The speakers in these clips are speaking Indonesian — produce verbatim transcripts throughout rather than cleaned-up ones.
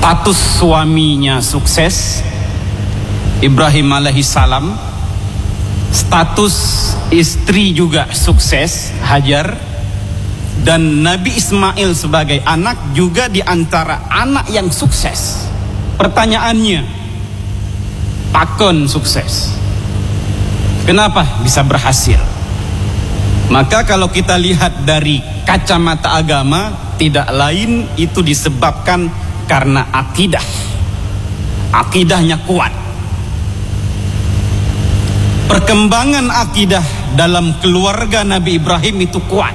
status suaminya sukses, Ibrahim alaihissalam, status istri juga sukses, Hajar, dan Nabi Ismail sebagai anak juga di antara anak yang sukses. Pertanyaannya, pakon sukses, kenapa bisa berhasil? Maka kalau kita lihat dari kacamata agama, tidak lain itu disebabkan karena akidah. Akidahnya kuat. Perkembangan akidah dalam keluarga Nabi Ibrahim itu kuat.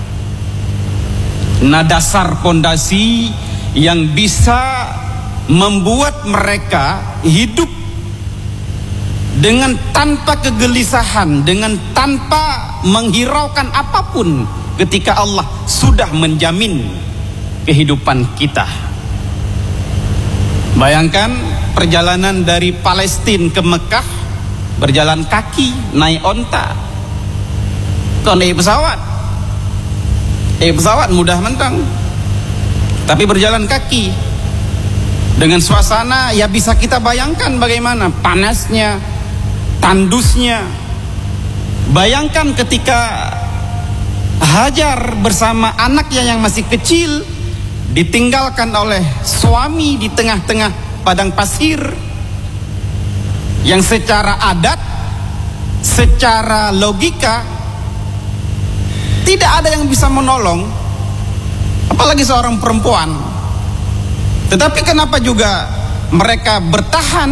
Nah, dasar pondasi yang bisa membuat mereka hidup dengan tanpa kegelisahan, dengan tanpa menghiraukan apapun ketika Allah sudah menjamin kehidupan kita. Bayangkan perjalanan dari Palestina ke Mekah, berjalan kaki, naik onta, kau naik pesawat. Eh pesawat mudah mentang, tapi berjalan kaki dengan suasana ya bisa kita bayangkan bagaimana panasnya, tandusnya. Bayangkan ketika Hajar bersama anaknya yang masih kecil ditinggalkan oleh suami di tengah-tengah padang pasir, yang secara adat, secara logika tidak ada yang bisa menolong, apalagi seorang perempuan. Tetapi kenapa juga mereka bertahan?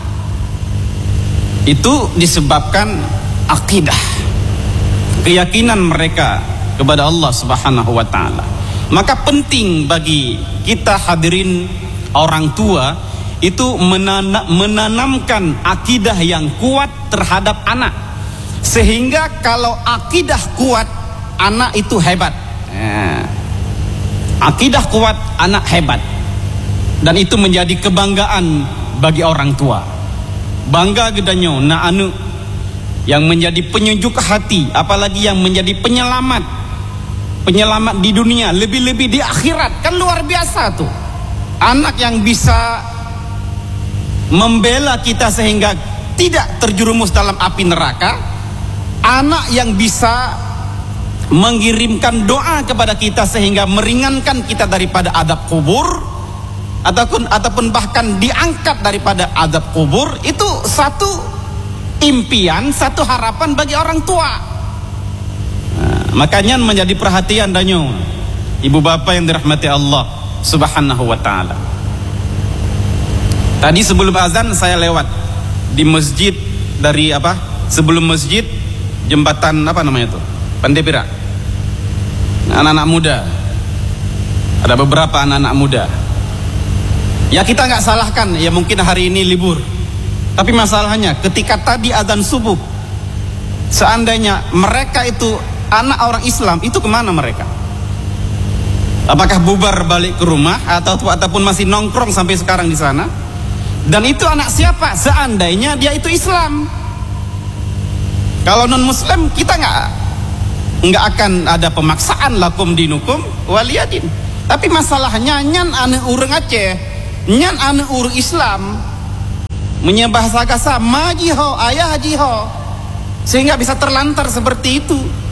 Itu disebabkan akidah, keyakinan mereka kepada Allah Subhanahu wa taala. Maka penting bagi kita hadirin orang tua itu menanam, menanamkan akidah yang kuat terhadap anak, sehingga kalau akidah kuat, anak itu hebat. Nah, akidah kuat, anak hebat. Dan itu menjadi kebanggaan bagi orang tua. Bangga gedanyo na anu yang menjadi penyejuk hati, apalagi yang menjadi penyelamat. Penyelamat di dunia, lebih-lebih di akhirat. Kan luar biasa tuh. Anak yang bisa membela kita sehingga tidak terjerumus dalam api neraka. Anak yang bisa mengirimkan doa kepada kita sehingga meringankan kita daripada adab kubur, ataupun ataupun bahkan diangkat daripada adab kubur. Itu satu impian, satu harapan bagi orang tua. Nah, makanya menjadi perhatian danyo ibu bapak yang dirahmati Allah Subhanahu wa taala. Tadi sebelum azan saya lewat di masjid, dari apa? Sebelum masjid jembatan apa namanya itu? Pandepira. Anak-anak muda. Ada beberapa anak-anak muda. Ya kita nggak salahkan, ya mungkin hari ini libur. Tapi masalahnya ketika tadi azan subuh, seandainya mereka itu anak orang Islam, itu kemana mereka? Apakah bubar balik ke rumah atau ataupun masih nongkrong sampai sekarang di sana? Dan itu anak siapa? Seandainya dia itu Islam. Kalau non Muslim kita nggak nggak akan ada pemaksaan, lakum dinukum waliyadin. Tapi masalahnya nyan ane urang Aceh, nyan ane ur Islam, menyembah sagasa majiho ayah jiho, sehingga bisa terlantar seperti itu.